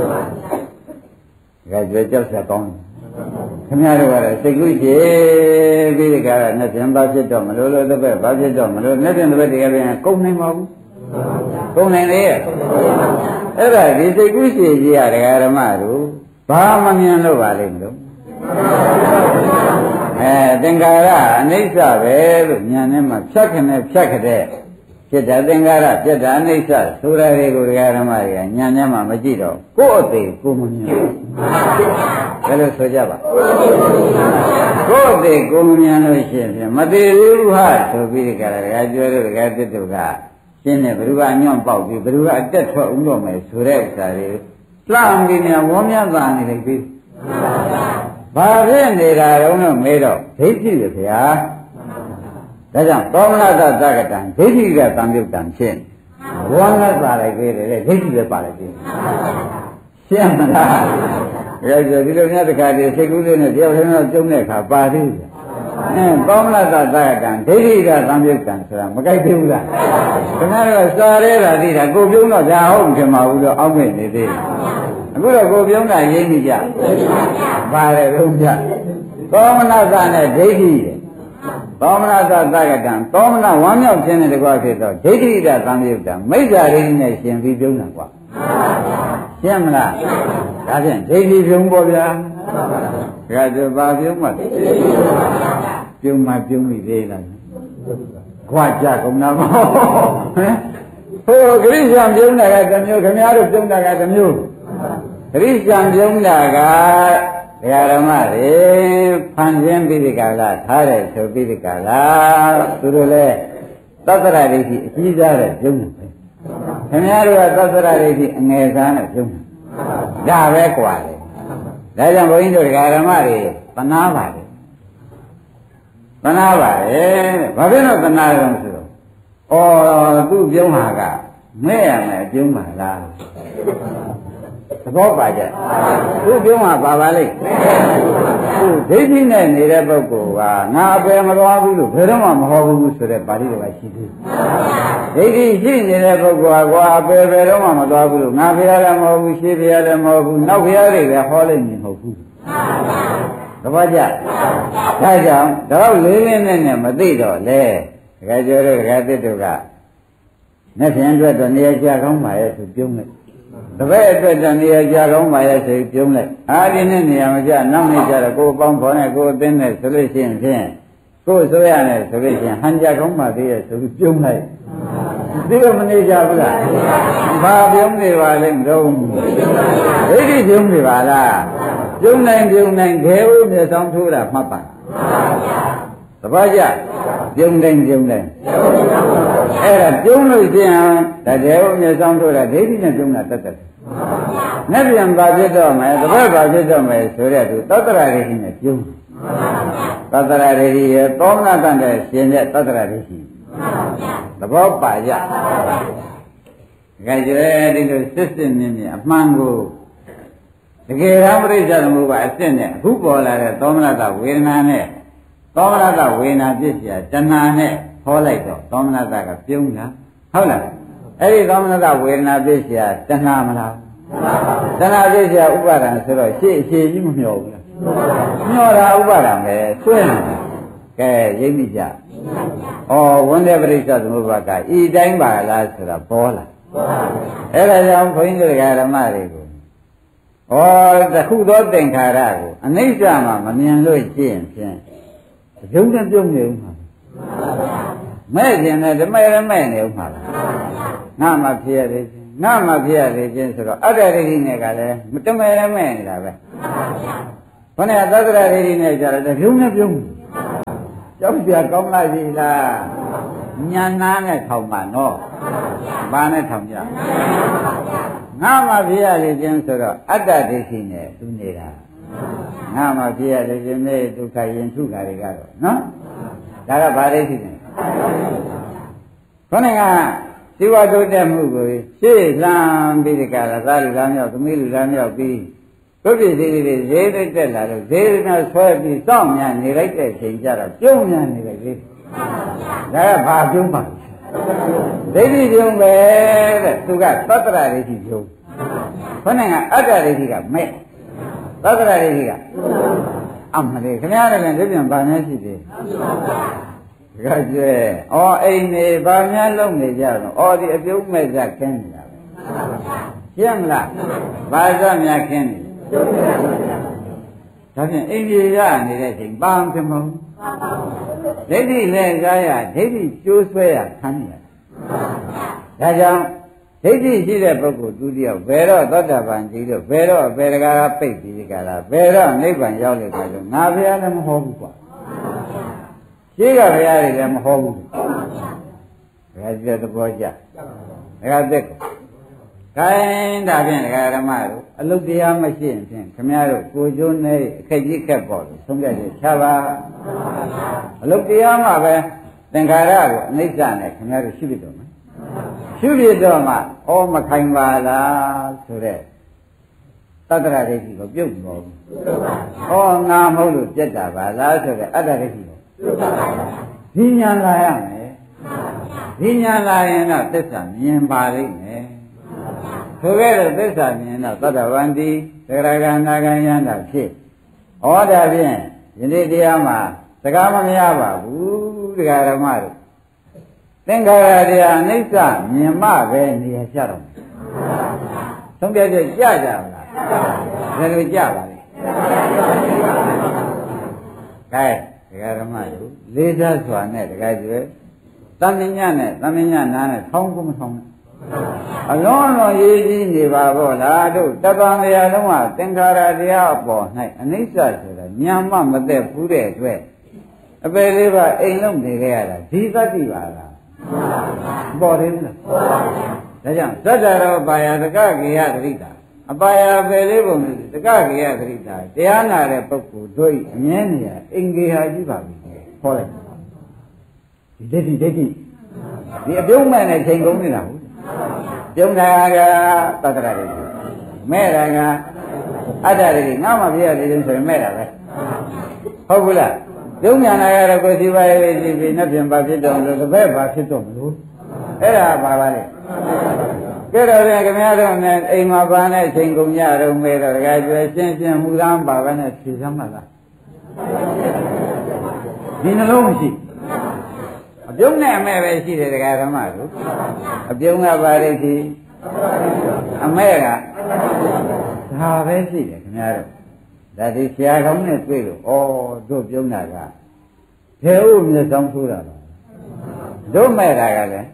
ဒါကြွကြောက်ဆက်ကောင်းတယ်ခင်ဗျားတို့ကတော့စိတ်ကူးရှည်ပြီးဒီကရနဲ့ပြန်ပါဖြစ်တော့မလို့လို့တစ်ပတ်ပါဖြစ်တော့မလို့နဲ့ပြန်တစ်ပတ်တည်းပြန်ကုန်နိုင်ပါဘူးကုန်နိုင်လေအဲ့ဒါဒီစိတ်ကူးရှည်ကြီးရတဲ့ဓမ္မတို့ဘာမှမြင်လို့ပါလိမ့်မလို့အဲသင်္ခါရအနိစ္စပဲလို့ဉာဏ်နဲ့မှဖြတ်ခနဲ့ဖြတ်ခတဲ့ဖြစ်တဲ့သင်္ခါရပြတ်တာအနိစ္စဆိုတာတွေကိုဓမ္မတွေကဉာဏ်နဲ့မှမကြည့်တော့ကိုယ့်အသေးကိုမမြင်ဘူးဘယ်လိုဆိုကြပါကိုယ့်အသေးကိုမမြင်လို့ရှိရင်မသေးဘူးဟာဆိုပြီးဒီကရကကျွဲတို့ကတစ်တုကရှင်းတယ်ဘယ်သူကညွန့်ပေါက်ပြီးဘယ်သူကအတက်ထွက်ဦးတော့မယ်ဆိုတဲ့ဥစ္စာတွေလှမ်းပြီးနေဝေါမြတ်သာနေလိုက်ပြီဘာဖြစ်နေတာတုံးလို့မေးတော့ဒိဋ္ဌိပဲဗျာဒါကြောင့်သောမနတသက္ကတံဒိဋ္ဌိကသံယုတ်တံဖြစ်ဝေါမြတ်သာလိုက်ပြီတဲ့ဒိဋ္ဌိပဲပါလိုက်ပြီရှင်းမလားဒါကြောင့်ဒီလိုများတခါတည်းစိတ်ကူးလေးနဲ့တယောက်တည်းတော့ကျုံတဲ့အခါပါသေးတယ်အဲသောမနတသက္ကတံဒိဋ္ဌိကသံယုတ်တံဆိုတာမကြိုက်သေးဘူးလားခင်ဗျားတို့စာရဲတာသိတာကိုပြုံးတော့ဒါဟုတ်တယ်မှာဘူးတော့အောက်မဲ့နေသေးတယ်အခုတော့ကိုပြုံးတာရင်းမိကြပါတယ်လုံးပြသောမနတနဲ့ဒိဋ္ဌိသောမနတသက္ကတံသောမနဝမ်းမြောက်ခြင်းနဲ့တကွာဖြစ်တော့ဒိဋ္ဌိကသံယုတ်တံမိစ္ဆာရိနဲ့ရှင်ပြီးပြုံးတာကွာရှင်းမလားဒါဖြင့်ဒိဋ္ဌိပြုံးပေါ်ဗျာဒါဆိုဘာပြုံးမှပြုံးမှပြုံးပြီသေးလားခွာကြကုန်တာမဟုတ်ဟမ်ဟိုဂရိရှံပြုံးတာကတစ်မျိုးခင်ဗျားတို့ပြုံးတာကတစ်မျိုးဂရိရှံပြုံးတာကဒကာဓမ္မတွေဖန်ဆင်းပြီးဒီကလာထားတယ်ဆိုပြီးဒီကလာသူတို့လည်းသတ္တရဒိဋ္ဌိအကြီးစားတဲ့ပြုံးတယ်ခင်ဗျားတို့ကသတ္တရဒိဋ္ဌိအငယ်စားနဲ့ပြုံးတယ်ဒါပဲกว่าလေဒါကြောင့်ဘုန်းကြီးတို့ဒကာဓမ္မတွေသနာပါတယ်သနာပါတယ်ဘာဖြစ်လို့သနာကြလဲဆိုတော့ဩသူ့ပြုံးဟာကမဲ့ရမယ်ပြုံးပါလားသဘောပါကြသူ့ပြုံးဟာပါပါလိမ့်သူဒိဋ္ဌိနဲ့နေတဲ့ပုဂ္ဂိုလ်ကငါအပယ်မသွားဘူးလို့ဘယ်တော့မှမဟောဘူးဆိုတဲ့ပါဠိတော်ကရှိသေးတယ်ဒိဋ္ဌိရှိနေတဲ့ပုဂ္ဂိုလ်ကကွာအပယ်ဘယ်တော့မှမသွားဘူးလို့ငါဘုရားလည်းမဟုတ်ဘူးရှေးဘုရားလည်းမဟုတ်ဘူးနောက်ဘုရားတွေလည်းဟောလိုက်နေမဟုတ်ဘူးသဘောကျဒါကြောင့်တော့လေးလေးနဲ့နဲ့မသိတော့လေတကယ်ကျော်တို့တကယ်တစ်တို့ကနဲ့ဖြင့်အတွက်တော့နေရာကြကောင်းပါရဲ့သူပြုံးလိုက်တပည့်အတွက်တော့နေရာကြကောင်းပါရဲ့ဆိုပြုံးလိုက်အားဒီနဲ့နေရာမကြနောက်နေကြတော့ကိုယ်ပေါင်းဖော်နဲ့ကိုယ်အသင်းနဲ့ဆိုလို့ရှိရင်ဖြင့်ကိုယ်ဆိုရနဲ့ဆိုလို့ရှိရင်ဟန်ကြကောင်းပါသေးရဲ့ဆိုပြီးပြုံးလိုက်ဒီလိုမနေကြဘူးလားဘာပြုံးနေပါလဲမတော့ဒိဋ္ဌိပြုံးနေပါလားပြုံးနိုင်ပြုံးနိုင်ခဲဦးမြေဆောင်ထိုးတာမှတ်ပါသဘောကျပြုံးတိုင်းပြုံးတိုင်းအဲ့ဒါပြုံးလို့ရှိရင်ဒါတဲဦးမြေဆောင်ထိုးတာဒိဋ္ဌိနဲ့ပြုံးတာတတ်တယ်။နဲ့ပြန်ပါဖြစ်တော့မယ်တပတ်ပါဖြစ်တော့မယ်ဆိုတဲ့သူသတ္တရာဒိဋ္ဌိနဲ့ပြုံးသတ္တရာဒိဋ္ဌိရဲ့သောမနာတန်တဲ့ရှင်တဲ့သတ္တရာဒိဋ္ဌိသဘောပါကြ။ကြကြဲဒီလိုစစ်စစ်မြင်မြင်အမှန်ကိုတကယ်တမ်းပြိဿသမုပ္ပါအစစ်နဲ့အခုပေါ်လာတဲ့သောမနတဝေဒနာနဲ့သောမနတဝေဒနာပြည့်စရာတဏှာနဲ့ဟောလိုက်တော့သောမနတကပြုံးတာဟုတ်လားအဲ့ဒီသောမနတဝေဒနာပြည့်စရာတဏှာမလားတဏှာပြည့်စရာဥပါဒံဆိုတော့ရှေ့အခြေကြီးမမျှော်ဘူးလားမျှော်တာဥပါဒံပဲဆွဲနေတာကဲရိပ်မိကြဩဝန္ဒေပရိစ္ဆသမုပ္ပါကဤတိုင်းပါလားဆိုတာပေါ်လာအဲ့ဒါကြောင့်ခွင်းတို့ဓမ္မတွေကိုဩတခုသောသင်္ခါရကိုအနိစ္စမှာမမြင်လို့ရှိရင်ဖြင့်ရုပ်နဲ့ပြုံးနေဦးမှာမဲ့ခြင်းနဲ့ဓမ္မရမဲ့နေဦးမှာငါမှဖြစ်ရတယ်ငါမှဖြစ်ရတယ်ချင်းဆိုတော့အတ္တရတိနဲ့ကလည်းတမဲရမဲ့နေတာပဲဘုရားသတ္တရတိနဲ့ကြတော့ရုပ်နဲ့ပြုံးကြောက်ပြကောင်းလားရှိလားညာနာနဲ့ထောင်ပါနော်ဘာနဲ့ထောင်ကြငါမှဖြစ်ရလေခြင်းဆိုတော့အတ္တဒိဋ္ဌိနဲ့သူနေတာငါမှဖြစ်ရလေခြင်းနဲ့ဒုက္ခရင်ထုတာတွေကတော့နော်ဒါကဘာဒိဋ္ဌိလဲခေါင်းကဇီဝတိုးတက်မှုကိုရှေ့လှမ်းပြီးဒီကရသားလူသားမြောက်သမီးလူသားမြောက်ပြီးတို့ပြည်စည်းတွေဈေးတက်တက်လာတော့ဈေးနဲ့ဆွဲပြီးစောင့်မြန်နေလိုက်တဲ့ချိန်ကျတော့ပြုံးမြန်နေလိုက်လေဒါကဘာပြုံးပါဒိဋ္ဌိပြုံးပဲတဲ့သူကသတ္တရဒိဋ္ဌိပြုံးခေါင်းကအတ္တဒိဋ္ဌိကမဲ့သတ္တရဒိဋ္ဌိကအမလေးခင်ဗျားလည်းဒီပြန်ဗာများရှိသေးကကြဲဩအိမ်နေဗာများလုံးနေကြတော့ဩဒီအပြုံးမဲ့ကြခင်းနေတာပဲရှင်းမလားဘာသာများခင်းနေဒါဖြင့်အိမ်ကြီးရနေတဲ့ချိန်ပန်းဖြစ်မဟုတ်ဒိဋ္ဌိနဲ့ကာယဒိဋ္ဌိကျိုးဆွဲရခန်းရဒါကြောင့်ဒိဋ္ဌိရှိတဲ့ပုဂ္ဂိုလ်သူတယောက်ဘယ်တော့သောတာပန်ကြီးလို့ဘယ်တော့ဘယ်တကားပိတ်ပြီးကြလားဘယ်တော့နိဗ္ဗာန်ရောက်လိမ့်မယ်လို့ငါဘုရားလည်းမဟောဘူးကွာရှိကဘုရားတွေလည်းမဟောဘူးဒါကြည့်တဲ့သဘောကျဒါကသက်ကိုခိုင်းဒါဖြင့်ဒကာဓမ္မတို့အလုတ်တရားမရှိရင်ဖြင့်ခမည်းတော်ကိုကျိုးနေအခက်ကြီးခက်ပေါ်လို့ဆုံးဖြတ်ချက်ချပါအလုတ်တရားမှာပဲသင်္ခါရကိုအနိစ္စနဲ့ခမည်းတော်ရှိပြီတော့မယ်ရှိပြီတော့မှဩမခိုင်ပါလားဆိုတဲ့သတ္တရဒိဋ္ဌိကိုပြုတ်ပေါ်ဘူးဩငါမဟုတ်လို့ပြက်တာပါလားဆိုတဲ့အတ္တဒိဋ္ဌိကိုပြုတ်ပါပါဒီညာလာရမယ်ဒီညာလာရင်တော့သစ္စာမြင်ပါလိမ့်မယ်ဆိုခဲ့တဲ့သစ္စာမြင်တော့သတ္တဝန္တိသရဂန္နာကံယန္တာဖြစ်ဟောဒါဖြင့်ယနေ့တရားမှာစကားမမရပါဘူးတရားဓမ္မတို့သင်္ခါရတရားအနိစ္စမြင်မှပဲနေရာကျတော့သုံးပြချက်ကြကြပါလားဘယ်လိုကြပါလဲကဲတရားဓမ္မတို့လေးစားစွာနဲ့တရားကျွဲသံဉာဏ်နဲ့သံဉာဏ်နာနဲ့ထောင်းကိုမထောင်းနဲ့အလုံးလုံးရေးကြည့်နေပါဘောလားတို့တပံတရားလုံးကသင်္ခါရတရားအပေါ်၌အနိစ္စဆိုတာညာမှမသက်ဘူးတဲ့အတွက်အပေလေးပါအိမ်လုံးနေခဲ့ရတာဒီသတ္တိပါလားပေါ်တယ်လားဒါကြောင့်သတ္တရောပါယတကကေယသတိတာအပါယပေလေးပုံတကကေယသတိတာတရားနာတဲ့ပုဂ္ဂိုလ်တို့အမြဲနေရအင်္ဂေဟာကြီးပါပြီဟောလိုက်ဒီဒိဋ္ဌိဒိဋ္ဌိဒီအပြုံးမဲ့နဲ့ချိန်ကုန်နေတာဟုတ်ပြုံးတာကသတ္တရဒိဋ္ဌိမဲ့တာကအတ္တဒိဋ္ဌိငါမှပြရတယ်ဆိုရင်မဲ့တာပဲဟုတ်ဘူးလားပြုံးညာနာကတော့ကိုယ်စီပါရေးစီပြီးနှစ်ပြန်ပါဖြစ်တော့လို့တစ်ဖက်ပါဖြစ်တော့မလို့အဲ့ဒါပါပါလေကဲတော့ခင်ဗျားတို့နဲ့အိမ်မှာပါနဲ့အချိန်ကုန်ကြတော့မဲတော့တခါကျွဲရှင်းရှင်းမူသားပါပဲနဲ့ဖြေစမ်းပါလားဒီနှလုံးမရှိအပြုံးနဲ့အမဲ့ပဲရှိတယ်တရားဓမ္မတို့အပြုံးကပါလိမ့်စီအမဲ့ကဒါပဲရှိတယ်ခင်ဗျားတို့ဒါဒီဆရာကောင်းနဲ့တွေ့လို့ဩတို့ပြုံးတာကဘယ်ဥမျက်စောင်းထိုးတာလဲတို့မဲ့တာကလည်း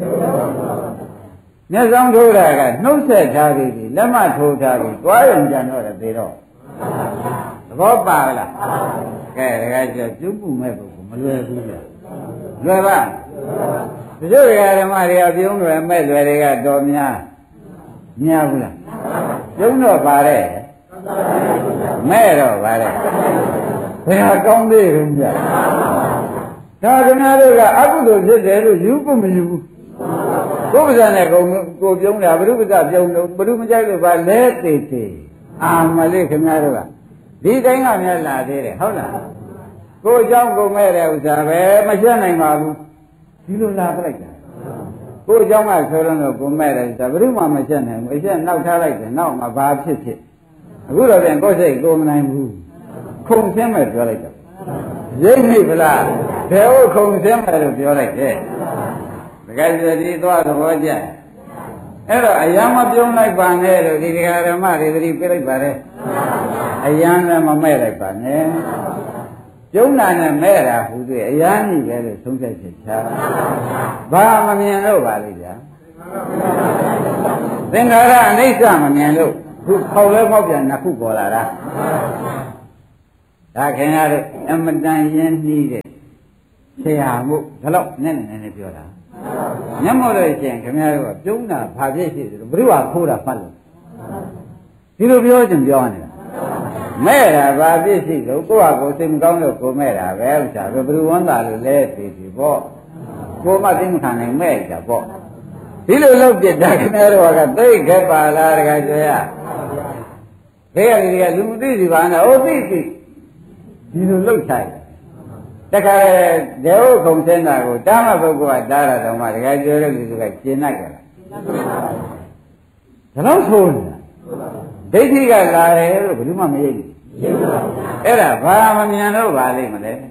မျက်စောင်းထိုးတာကနှုတ်ဆက်ထားပြီးလက်မထိုးထားပြီးတွားရင်ကြံတော့တယ်သေတော့သဘောပါလားကဲဒါကကျပြုံးမှုမဲ့ဖို့မလွယ်ဘူးလားလွယ်ပါတချို့ဓမ္မတွေကပြုံးလွယ်မဲ့လွယ်တွေကတော်များများဘူးလားပြုံးတော့ပါတဲ့မဲ့တော့ပါတဲ့ဘယ်ဟာကောင်းသေးရုံကြဒါကနာတို့ကအကုသိုလ်ဖြစ်တယ်လို့ယူဖို့မယူဘူးကိုယ်ပဇာနဲ့ကိုကိုပြုံးတာဘုရုပဇာပြုံးလို့ဘုရုမကြိုက်လို့ပါလဲသေးသေးအာမလေးခင်ဗျားတို့ကဒီတိုင်းကများလာသေးတယ်ဟုတ်လားကိုယ်เจ้าကိုမဲ့တဲ့ဥစ္စာပဲမရှင်းနိုင်ပါဘူးဒီလိုလာပလိုက်တာကိုယ်เจ้าကဆိုတော့ကိုမဲ့တဲ့ဥစ္စာဘယ်သူမှမရှင်းနိုင်ဘူးအရှင်းနောက်ထားလိုက်တယ်နောက်မှဘာဖြစ်ဖြစ်အခုတော့ပြန်ကိုယ်စိတ်ကိုမနိုင်ဘူးခုံရှင်းမဲ့ပြောလိုက်တာရိပ်မိဗလားဘယ်ဟုတ်ခုံရှင်းမဲ့လို့ပြောလိုက်တယ်တကယ်ဆိုဒီသွားသဘောကျအဲ့တော့အယံမပြုံးလိုက်ပါနဲ့လို့ဒီတရားဓမ္မတွေသတိပေးလိုက်ပါတယ်အယံလည်းမမဲ့လိုက်ပါနဲ့ကျုံနာနဲ့မဲ့တာဟူသေးအရာကြီးပဲလို့သုံးချက်ချက်ချာဘာမမြင်လို့ပါလိမ့်ဗျာသင်္ခါရအနိစ္စမမြင်လို့ခုခေါက်လဲခေါက်ပြန်နှစ်ခုပေါ်လာတာဒါခင်ဗျားတို့အမတန်ရင်းနှီးတဲ့ဆရာမှုဒါတော့နည်းနည်းနည်းပြောတာမျက်မှောက်လို့ရှင်ခင်ဗျားတို့ကပြုံးတာဘာဖြစ်ရှိတယ်ဘုရားခိုးတာဖတ်လို့ဒီလိုပြောချင်ပြောနေတာမဲ့တာဘာဖြစ်ရှိလို့ကိုယ့်ဟာကိုယ်စိတ်မကောင်းလို့ကိုမဲ့တာပဲဥစ္စာဘယ်သူဝန်တာလို့လဲသိပြီပေါ့ကိုမှသိမခံနိုင်မဲ့ကြပေါ့ဒီလိုလုပ်ပြတာခင်ဗျားတို့ကသိခက်ပါလားတခါကျရဘေးကလေးကလူမသိစီပါနဲ့အိုးသိသိဒီလိုလုပ်ချိုက်တခါဒေဝခုံစင်းတာကိုတာမပုဂ္ဂိုလ်ကတားတာတော့မှတခါကျတဲ့လူတွေကကျင်납ကြလားဒါတော့ဆိုနေတာဒိဋ္ဌိကလာတယ်လို့ဘယ်သူမှမယိဘူးအဲ့ဒါဘာမမြင်လို့ပါလိမ့်မလဲ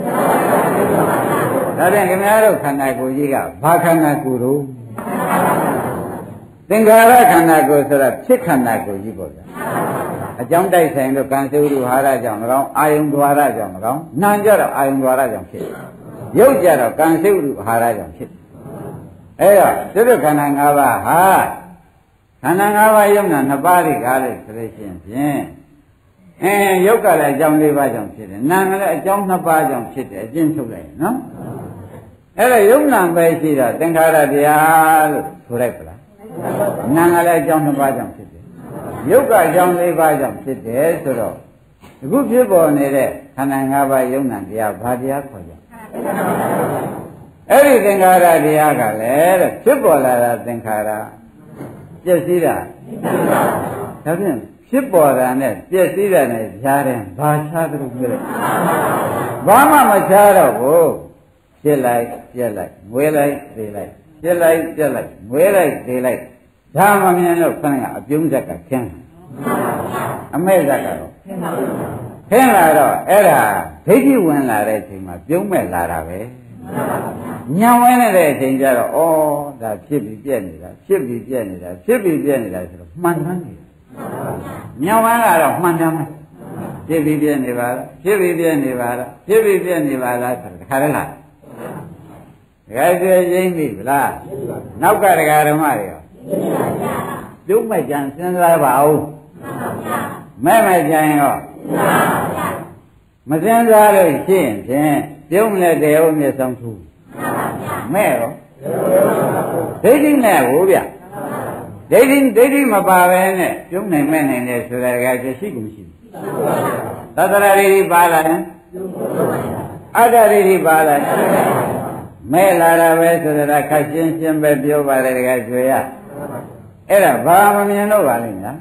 ဒါဖြင့်ခင်ဗျားတို့ခန္ဓာကိုယ်ကြီးကဘာခန္ဓာကိုယ်တို့သင်္ခါရခန္ဓာကိုယ်ဆိုတာဖြစ်ခန္ဓာကိုယ်ကြီးပေါ့ဗျာအကြောင်းတိုက်ဆိုင်လို့ကံစေဥဒ္ဓဟာရကြောင့်မကောင်းအာယုံဒွါရကြောင့်မကောင်းနာမ်ကြတော့အာယုံဒွါရကြောင့်ဖြစ်ရုပ်ကြတော့ကံစေဥဒ္ဓဟာရကြောင့်ဖြစ်အဲ့တော့သုတ္တခန္ဓာ၅ပါးဟာခန္ဓာ၅ပါးယုံနာနှစ်ပါးတွေကားလို့ဆိုလို့ရှိရင်ဖြင့်အဲရုပ်ကလည်းအကြောင်း၄ပါးကြောင့်ဖြစ်တယ်နာမ်ကလည်းအကြောင်းနှစ်ပါးကြောင့်ဖြစ်တယ်အကျဉ်းထုတ်လိုက်နော်အဲ့တော့ယုံနာပဲရှိတော့သင်္ခါရတရားလို့ဆိုလိုက်ပလားနာမ်ကလည်းအကြောင်းနှစ်ပါးကြောင့်ဖြစ်တယ်ရုပ်ကအကြောင်း၄ပါးကြောင့်ဖြစ်တယ်ဆိုတော့အခုဖြစ်ပေါ်နေတဲ့ခန္ဓာ၅ပါးယုံနာတရားဘာတရားခေါ်ကြအဲ့ဒီသင်္ခါရတရားကလည်းတဲ့ဖြစ်ပေါ်လာတာသင်္ခါရပျက်စီးတာဒါဖြင့်ဖြစ်ပေါ်တာနဲ့ပျက်စီးတာနဲ့ကြားတယ်ဘာခြားသလိုပြောလဲဘာမှမခြားတော့ဘူးဖြစ်လိုက်ပြက်လိုက်ငွေလိုက်သေးလိုက်ပြက်လိုက်ပြက်လိုက်ငွေလိုက်သေးလိုက်ဒါမှမမြင်တော့ခဏကအပြုံးဇက်ကခင်းအမဲ့ဇက်ကတော့ခင်းလာတော့အဲ့ဒါဒိဋ္ဌိဝင်လာတဲ့အချိန်မှာပြုံးမဲ့လာတာပဲညံဝင်နေတဲ့အချိန်ကျတော့ဩဒါဖြစ်ပြီးပြက်နေတာဖြစ်ပြီးပြက်နေတာဖြစ်ပြီးပြက်နေတာဆိုတော့မှန်မှန်နေညံဝင်လာတော့မှန်တယ်မယ်ဖြစ်ပြီးပြက်နေပါလားဖြစ်ပြီးပြက်နေပါလားဖြစ်ပြီးပြက်နေပါလားဆိုတော့ခါရလားဒကာကျွေးရင်းပြီလားနောက်ကဒကာဓမ္မတွေရောပြုံးမဲ့ကြံစဉ်းစားပါဦးမဲ့မဲ့ကြံရောမစဉ်းစားလို့ရှိရင်ဖြင့်ပြုံးလက်တယ်ဟုတ်မြတ်ဆောင်သူမဲ့ရောဒိဋ္ဌိနဲ့ဟိုဗျဒိဋ္ဌိဒိဋ္ဌိမပါပဲနဲ့ပြုံးနိုင်မဲ့နိုင်တယ်ဆိုတာကကျရှိကုန်ရှိဘူးသတ္တရာရိပါလာရင်အတ္တရိပါလာမဲ့လာတာပဲဆိုတာခက်ရှင်းရှင်းပဲပြောပါတယ်တကယ်ကျွေရအဲ့ဒါဘာမမြင်တော့ပါလိမ့်လား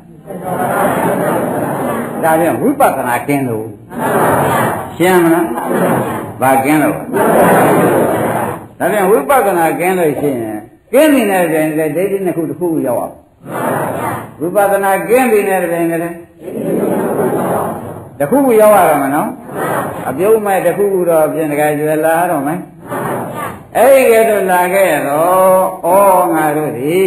ဒါပြန်ဝိပဿနာကျင်းလို့ရှင်းမလားဘာကျင်းလို့ဒါပြန်ဝိပဿနာကျင်းလို့ရှိရင်ကျင်းနေတဲ့ပြင်လေဒိဋ္ဌိနှစ်ခုတစ်ခုရောက်အောင်ဝိပဿနာကျင်းနေတဲ့ပြင်လေတစ်ခုရောက်ရမှာနော်အပြုံးမဲ့တစ်ခုတော့ပြင်တကယ်ကျွယ်လာတော့မယ်အဲ့ဒီကဲတော့လာခဲ့တော့ဩငါတို့ဒီ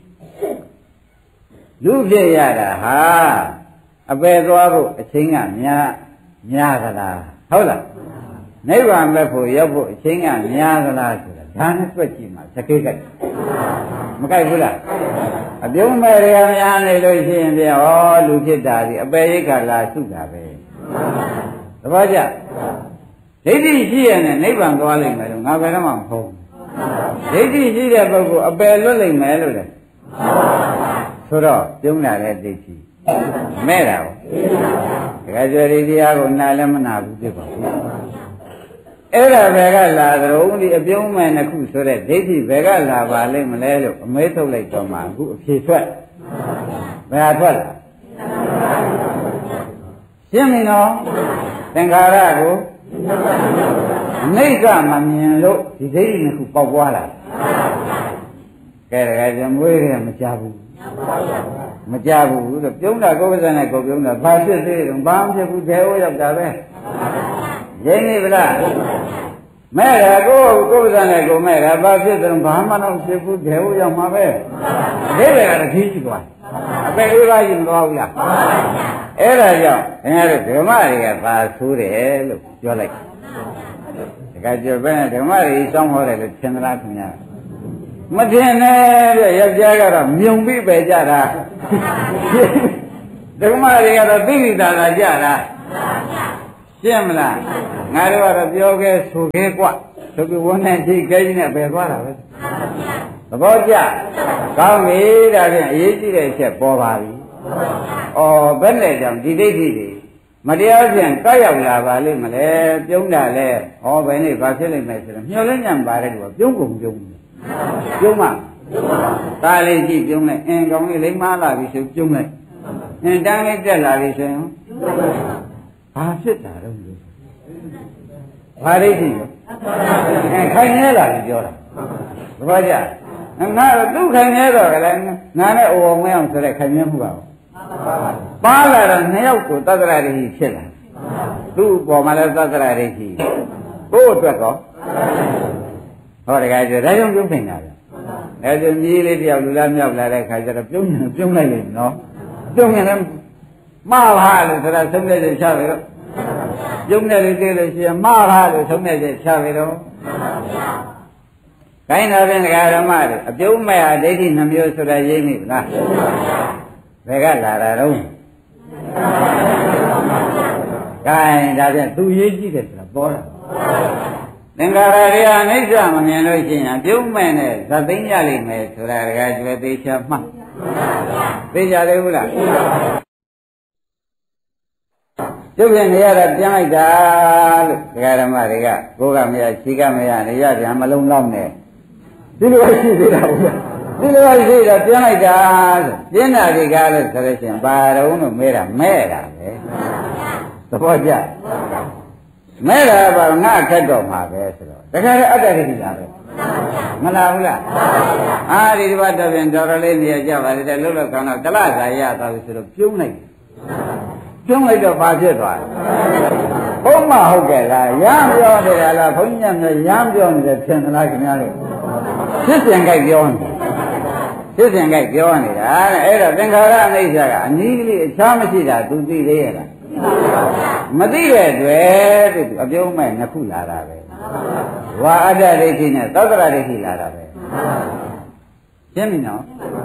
လူဖြစ်ရတာဟာအပယ်သွားဖို့အချိန်ကများများသလားဟုတ်လားနိဗ္ဗာန်မဲ့ဖို့ရောက်ဖို့အချိန်ကများသလားဆိုတာဒါနဲ့တွက်ကြည့်မှာသကေးကြိုက်မကြိုက်ဘူးလားအပြုံးမဲ့ရများနေလို့ရှိရင်ပြန်ဩလူဖြစ်တာဒီအပယ်ရိတ်ခါလာစုတာပဲသဘောကျဒိဋ္ဌိရှိရနဲ့နိဗ္ဗာန်သွားလိမ့်မယ်လို့ငါဘယ်တော့မှမဟုတ်ဒိဋ္ဌိရှိတဲ့ပုဂ္ဂိုလ်အပယ်လွတ်လိမ့်မယ်လို့လေဆိုတော့ပြုံးလာတဲ့ဒိဋ္ဌိမဲ့တာကိုတခါကျဒီတရားကိုနားလည်းမနာဘူးဖြစ်ပါဘူးအဲ့ဒါဘယ်ကလာသရုံးဒီအပြုံးမဲ့နှစ်ခုဆိုတဲ့ဒိဋ္ဌိဘယ်ကလာပါလိမ့်မလဲလို့အမေးထုတ်လိုက်တော့မှအခုအဖြေထွက်ဘယ်ဟာထွက်လာရှင်းပြီနော်သင်္ခါရကိုအနိစ္စမမြင်လို့ဒီဒိဋ္ဌိနှစ်ခုပေါက်ပွားလာကဲတကယ်ကြမွေးတယ်မကြဘူးမကြဘူးလို့ပြုံးတာကိုယ်ပဇာနဲ့ကိုယ်ပြုံးတာဘာဖြစ်သေးတယ်ဘာမှဖြစ်ဘူးတဲဟောရောက်တာပဲရင်းနေဗလားမဲ့တာကိုယ်ကိုယ်ပဇာနဲ့ကိုယ်မဲ့တာဘာဖြစ်တယ်ဘာမှတော့ဖြစ်ဘူးတဲဟောရောက်မှာပဲဒိဋ္ဌိကတခီးကြည့်သွားအပေလေးပါးရင်မသွားဘူးလားအဲ့ဒါကြောင့်ခင်ဗျားတို့ဓမ္မတွေကသာဆိုးတယ်လို့ပြောလိုက်တခါကျပဲဓမ္မတွေစောင်းဟောတယ်လို့သင်္သလားခင်ဗျာမထင်နဲ့ပြယောက်ျားကတော့မြုံပြီးပဲကြတာဓမ္မတွေကတော့သိသိသာသာကြတာရှရှင်းမလားငါတို့ကတော့ပြောခဲ့ဆိုခဲ့กว่าဆိုပြီးဝန်နဲ့ကြည့်ခဲကြီးနဲ့ပဲသွားတာပဲသဘောကျကောင်းပြီဒါဖြင့်အရေးကြီးတဲ့အချက်ပေါ်ပါပြီဩဘယ်နဲ့ကြောင့်ဒီဒိဋ္ဌိတွေမတရားဖြင့်ကောက်ရောက်လာပါလိမ့်မလဲပြုံးတာလဲဟောဘယ်နေ့ဘာဖြစ်လိမ့်မယ်ဆိုတော့မျောလင်းညံပါတယ်ကွာပြုံးကုန်ပြုံးပြုံးမှဒါလေးကြည့်ပြုံးလိုက်အင်းကောင်းလေးလိမ့်မလာပြီဆိုပြုံးလိုက်အင်းတန်းလေးတက်လာပြီဆိုရင်ဘာဖြစ်တာတော့ဘာဒိဋ္ဌိလဲအဲခိုင်နေလာပြီပြောတာသဘောကျငါတော့သူ့ခိုင်နေတော့ကလည်းငါနဲ့အိုအောင်မအောင်ဆိုတဲ့ခိုင်နေမှုပါပါလာတော့နှစ်ယောက်ကိုသတ္တရဒိဋ္ဌိဖြစ်လာသူ့ပေါ်မှာလည်းသတ္တရဒိဋ္ဌိကိုယ့်အတွက်ကောဟောတကယ်ဆိုဒါကြောင့်ပြုံးနေတာဗျအဲဆိုမြည်လေးတယောက်လူလားမြောက်လာတဲ့ခါကျတော့ပြုံးနေပြုံးလိုက်လိမ့်နော်ပြုံးနေတယ်မှားပါလို့ဆိုတာသုံးတဲ့ချက်ချပဲတော့ပြုံးနေလို့သိလို့ရှိရင်မှားပါလို့သုံးတဲ့ချက်ချပဲတော့ခိုင်းတော်ပြန်ဒကာဓမ္မတွေအပြုံးမဲ့ဟာဒိဋ္ဌိနှမျိုးဆိုတာရိပ်မိဗလားဘယ်ကလာတာတော့ခိုင်းဒါပြန်သူရေးကြည့်တယ်ဆိုတာပေါ်တာသင်္ခါရတွေအနိစ္စမမြင်လို့ရှိရင်ပြုံးမဲ့နဲ့ဇသိမ့်ရလိမ့်မယ်ဆိုတာဒကာကျွဲသေးချာမှတ်သိကြတယ်ဘူးလားကျုပ်ပြန်နေရတာပြန်လိုက်တာလို့ဒကာဓမ္မတွေကကိုယ်ကမရခြေကမရနေရပြန်မလုံးလောက်နဲ့ဒီလိုရှိသေးတာဘူးဒီလိုရှိတော့ပြန်လိုက်တာဆိုပြင်းတာဒီကားလို့ဆိုလို့ရှိရင်ဘာတော့လို့မဲတာမဲတာပဲသဘောကျမဲတာဘာငါခက်တော့မှာပဲဆိုတော့တခါတည်းအတ္တဒိဋ္ဌိလာပဲမလားဘူးလားအာဒီဒီဘတ်တော့ပြန်တော်တော်လေးနေရကြပါလေတဲ့လှုပ်လှုပ်ကောင်းတော့တလသာရသွားပြီဆိုတော့ပြုံးလိုက်ပြုံးလိုက်တော့ဘာဖြစ်သွားလဲဘုံမဟုတ်ကဲ့လားရမ်းပြောနေတာလားဘုန်းကြီးကရမ်းပြောနေတယ်ထင်သလားခင်ဗျားတို့ဖြစ်စဉ်ကြိုက်ပြောနေဖြစ်စဉ်ကြိုက်ပြောနေတာတဲ့အဲ့တော့သင်္ခါရအနိစ္စကအနည်းကလေးအခြားမရှိတာသူသိသေးရဲ့လားမသိတဲ့တွေ့သူအပြုံးမဲ့နှစ်ခုလာတာပဲဝါအတ္တဒိဋ္ဌိနဲ့သောတရဒိဋ္ဌိလာတာပဲရှင်းပြီနော်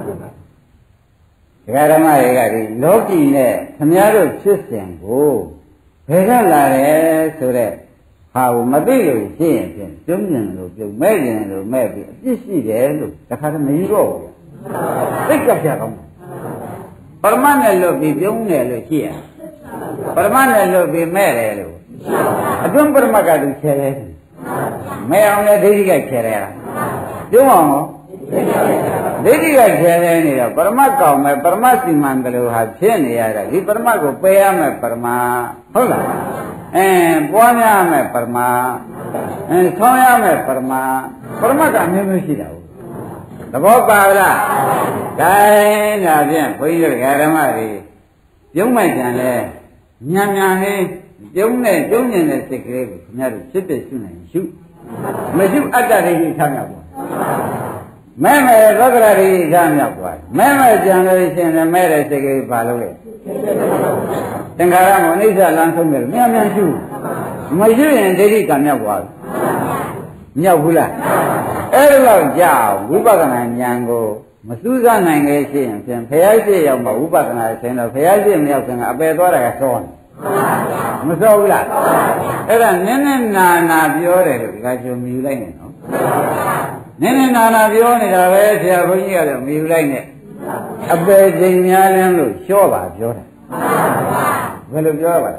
ဒကာဓမ္မတွေကဒီလောကီနဲ့ခမည်းတော်ဖြစ်စဉ်ကိုဘယ်ကလာတယ်ဆိုတော့ဟာကိုမသိလို့ရှင်းရင်ဖြင့်ပြုံးကျင်လို့ပြုံးမဲ့ကျင်လို့မဲ့ပြီးအပြစ်ရှိတယ်လို့တခါတည်းမယူတော့ဘူးသိကြပြကောင်းပရမတ်နဲ့လို့ပြီးပြုံးတယ်လို့ရှိရပရမတ်နဲ့လို့ပြီးမဲ့တယ်လို့အတွင်းပရမတ်ကသူချဲတယ်မဲ့အောင်လည်းဒိဋ္ဌိကချဲတယ်လားပြုံးအောင်ရောဒိဋ္ဌိကချဲတယ်နေတော့ပရမတ်ကောင်မဲ့ပရမတ်စီမံတယ်လို့ဟာဖြစ်နေရတာဒီပရမတ်ကိုပယ်ရမယ်ပရမတ်ဟုတ်လားအဲပွားများမယ်ပရမတ်အဲဆောင်းရမယ်ပရမတ်ပရမတ်ကအမျိုးမျိုးရှိတာဟုတ်သဘောပါလားဒါဒါဖြင့်ဘုန်းကြီးတို့ဓမ္မတွေပြုံးမိုက်ကြံလဲညံညံလေးပြုံးနဲ့ပြုံးညင်တဲ့စိတ်ကလေးကိုခင်ဗျားတို့ဖြစ်ဖြစ်ရှုနိုင်ရှုမရှိအတ္တဒိဋ္ဌိထားမြောက်ပါမဲမဲသောကရာဒိဋ္ဌိထားမြောက်သွားမဲမဲကြံလို့ရှင်လည်းမဲတဲ့စိတ်ကလေးပါလို့လေသင်္ခါရမအနိစ္စလမ်းဆုံးတယ်မြန်မြန်ရှုမရှိရင်ဒိဋ္ဌိကမြောက်သွားပြီမြောက်ဘူးလားအဲ့ဒါတော့ကြာဝိပဿနာဉာဏ်ကိုမစူးစမ်းနိုင်လေရှိရင်ဖြင့်ဘုရားရှိရောက်မှဝိပဿနာဆင်းတော့ဘုရားရှိမရောက်ခင်ကအပယ်သွားတာကစောနေမစောဘူးလားအဲ့ဒါနည်းနည်းနာနာပြောတယ်လို့ဒီကချိုမြူလိုက်နေနော်နည်းနည်းနာနာပြောနေတာပဲဆရာဘုန်းကြီးကလည်းမြူလိုက်နေအပယ်ချိန်များလင်းလို့လျှော့ပါပြောတာဘယ်လိုပြောပါလဲ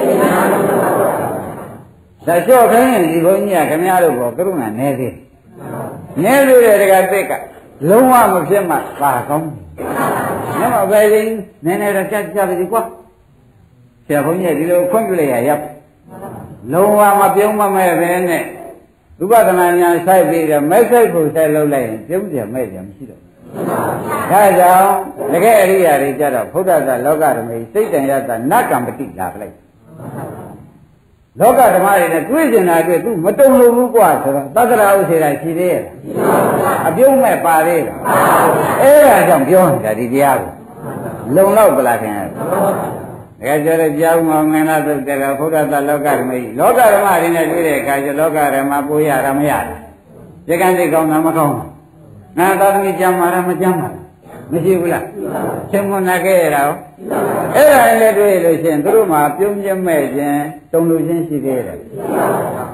ဒါလျှော့ခိုင်းရင်ဒီဘုန်းကြီးကခင်ဗျားတို့ကကရုဏာနည်းသေးနည်းသေးတဲ့တကသက်ကလုံးဝမဖြစ်မှပါကောင်းတယ်။ညမပဲရင်နည်းနည်းတော့ကြက်ကြပါစီကွာ။ဆရာဘုန်းကြီးကဒီလိုခွင့်ပြုလိုက်ရရပ်။လုံးဝမပြုံးမမဲ့ပဲနဲ့ဥပဒနာညာဆိုင်ပြီးတော့မဲ့ဆိုင်ကိုဆိုင်လုပ်လိုက်ရင်ပြုံးကြမဲ့ကြမရှိတော့ဘူး။ဒါကြောင့်တကယ်အရိယာတွေကြတော့ဘုဒ္ဓသာလောကဓမ္မကြီးစိတ်တန်ရတာနတ်ကံပတိလာပလိုက်။လောကဓမ္မတွေနဲ့တွေ့ကျင်တာတွေ့သူမတုံလို့ဘူးကွာဆိုတော့သတ္တရာဥစေတာရှိသေးရဲ့အပြုံးမဲ့ပါသေးလားအဲ့ဒါကြောင့်ပြောနေတာဒီတရားကိုလုံလောက်ပလားခင်ဗျာတကယ်ကြတဲ့ကြောင်းမောင်ငန်းသုတ်တယ်ဘုရားသလောကဓမ္မကြီးလောကဓမ္မတွေနဲ့တွေ့တဲ့အခါကျလောကဓမ္မပိုးရတာမရဘူးဒီကံစိတ်ကောင်းတာမကောင်းဘူးငါသာသမီကျမ်းမာတာမကျမ်းမာဘူးမရှိဘူးလားချင်းမနာခဲ့ရတာရောအဲ့ဒါလည်းတွေ့လို့ရှိရင်သူတို့မှာပြုံးခြင်းမဲ့ခြင်းတုံလို့ခြင်းရှိသေးတယ်